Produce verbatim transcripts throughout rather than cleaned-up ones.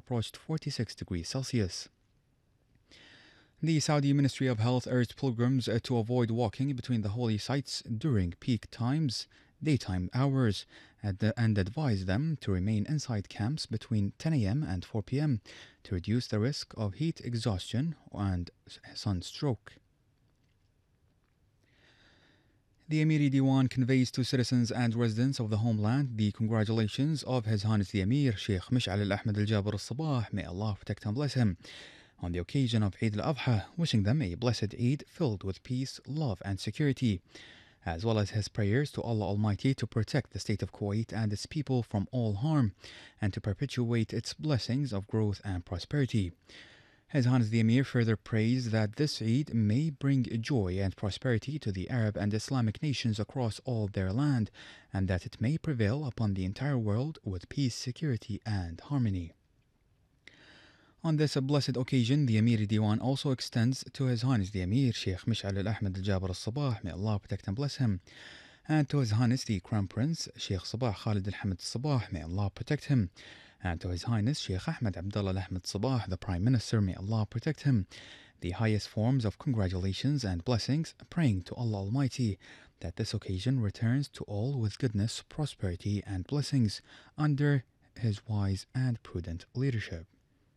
approached forty-six degrees Celsius. The Saudi Ministry of Health urged pilgrims uh, to avoid walking between the holy sites during peak times, daytime hours, and, uh, and advised them to remain inside camps between ten a m and four p m to reduce the risk of heat exhaustion and sunstroke. The Emiri Diwan conveys to citizens and residents of the homeland the congratulations of His Highness the Emir Sheikh Mish'al Al Ahmed Al Jabir Al Sabah, may Allah protect and bless him, on the occasion of Eid Al Adha, wishing them a blessed Eid filled with peace, love, and security, as well as his prayers to Allah Almighty to protect the state of Kuwait and its people from all harm, and to perpetuate its blessings of growth and prosperity. His Highness the Emir further prays that this Eid may bring joy and prosperity to the Arab and Islamic nations across all their land, and that it may prevail upon the entire world with peace, security, and harmony. On this blessed occasion, the Emir Diwan also extends to His Highness the Emir Sheikh Mish'al Al Ahmed Al Jabir Al Sabah, may Allah protect and bless him, and to His Highness the Crown Prince Sheikh Sabah Khalid Al Hamid Sabah, may Allah protect him, and to His Highness Sheikh Ahmed Abdullah Al Ahmed Sabah, the Prime Minister, may Allah protect him, the highest forms of congratulations and blessings, praying to Allah Almighty that this occasion returns to all with goodness, prosperity, and blessings under His wise and prudent leadership.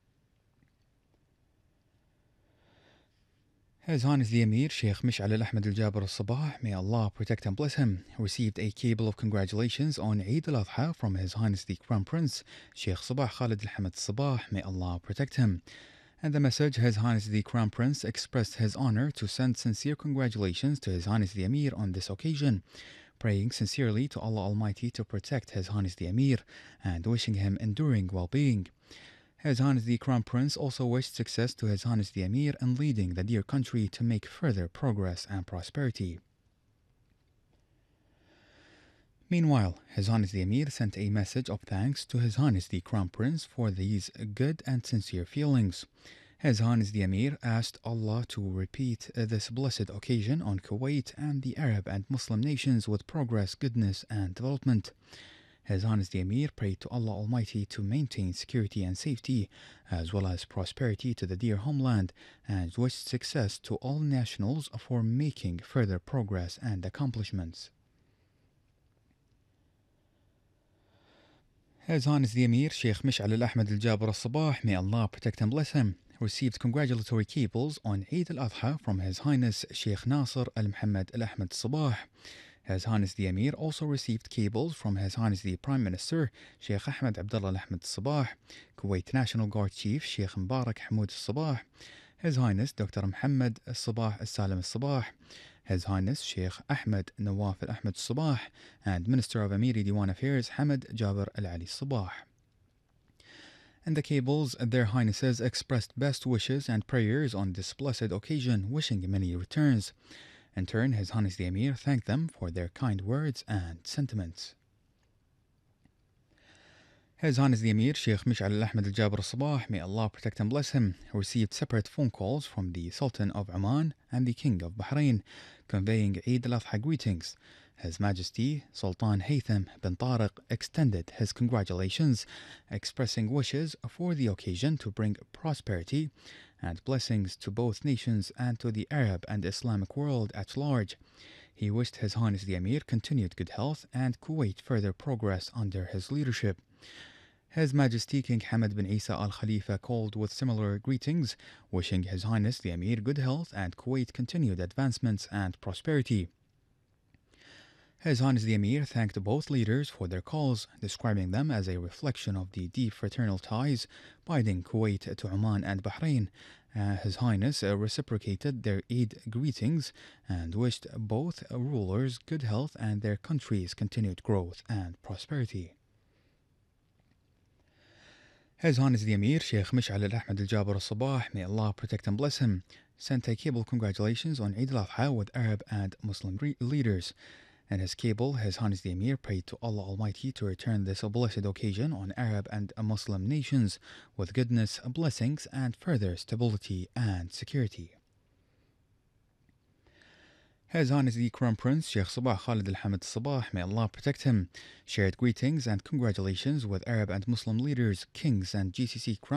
His Highness the Emir Sheikh Mish'al Al Ahmed Al Jabir Al Sabah, may Allah protect and bless him, received a cable of congratulations on Eid Al Adha from His Highness the Crown Prince Sheikh Sabah Khalid Al Hamid Sabah, may Allah protect him. And the message, His Highness the Crown Prince expressed his honor to send sincere congratulations to His Highness the Emir on this occasion, praying sincerely to Allah Almighty to protect His Highness the Emir and wishing him enduring well-being. His Highness the Crown Prince also wished success to His Highness the Emir in leading the dear country to make further progress and prosperity. Meanwhile, His Highness the Emir sent a message of thanks to His Highness the Crown Prince for these good and sincere feelings. His Highness the Emir asked Allah to repeat this blessed occasion on Kuwait and the Arab and Muslim nations with progress, goodness, and development. His Highness the Emir prayed to Allah Almighty to maintain security and safety, as well as prosperity to the dear homeland, and wished success to all nationals for making further progress and accomplishments. His Highness the Emir Sheikh Mish'al Al Ahmed Al Jabir Al Sabah, may Allah protect and bless him, received congratulatory cables on Eid Al Adha from His Highness Sheikh Nasser Al Muhammad Al Ahmed Sabah. His Highness the Emir also received cables from His Highness the Prime Minister Sheikh Ahmed Abdullah Al Ahmed Sabah, Kuwait National Guard Chief Sheikh Mubarak Hamoud Sabah, His Highness Doctor Muhammad Sabah Al Salim Sabah, His Highness Sheikh Ahmed Nawaf Al Ahmed Sabah, and Minister of Emiri Diwan Affairs Hamid Jabir Al Ali Sabah. In the cables, their Highnesses expressed best wishes and prayers on this blessed occasion, wishing many returns. In turn, His Highness the Emir thanked them for their kind words and sentiments. His Highness the Emir Sheikh Mish'al Al Ahmed Al Jabir Al Sabah, may Allah protect and bless him, received separate phone calls from the Sultan of Oman and the King of Bahrain, conveying Eid Al Adha greetings. His Majesty Sultan Haytham bin Tariq extended his congratulations, expressing wishes for the occasion to bring prosperity and blessings to both nations and to the Arab and Islamic world at large. He wished His Highness the Emir continued good health and Kuwait further progress under his leadership. His Majesty King Hamad bin Isa Al Khalifa called with similar greetings, wishing His Highness the Emir good health and Kuwait continued advancements and prosperity. His Highness the Emir thanked both leaders for their calls, describing them as a reflection of the deep fraternal ties binding Kuwait to Oman and Bahrain. Uh, His Highness uh, reciprocated their Eid greetings and wished both rulers good health and their countries' continued growth and prosperity. His Highness the Emir Sheikh Mish'al Al Ahmed Al Jabir Al Sabah, may Allah protect and bless him, sent a cable congratulations on Eid Al Adha with Arab and Muslim re- leaders. In his cable, His Highness the Emir prayed to Allah Almighty to return this blessed occasion on Arab and Muslim nations with goodness, blessings, and further stability and security. His Highness the Crown Prince Sheikh Sabah Khalid Al Hamid Sabah, may Allah protect him, shared greetings and congratulations with Arab and Muslim leaders, kings, and G C C Crown